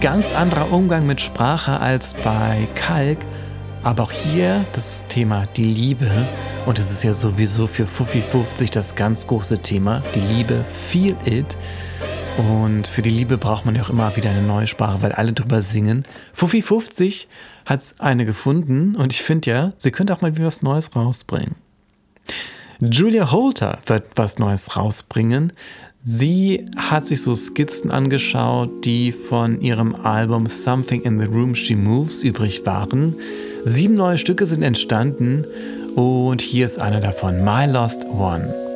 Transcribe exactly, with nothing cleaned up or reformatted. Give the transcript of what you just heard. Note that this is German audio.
ganz anderer Umgang mit Sprache als bei Kalk. Aber auch hier das Thema die Liebe. Und es ist ja sowieso für Fuffi fünfzig das ganz große Thema. Die Liebe, Feel It. Und für die Liebe braucht man ja auch immer wieder eine neue Sprache, weil alle drüber singen. Fuffi fünfzig hat eine gefunden und ich finde ja, sie könnte auch mal wieder was Neues rausbringen. Julia Holter wird was Neues rausbringen. Sie hat sich so Skizzen angeschaut, die von ihrem Album Something in the Room She Moves übrig waren. Sieben neue Stücke sind entstanden und hier ist einer davon, My Lost One.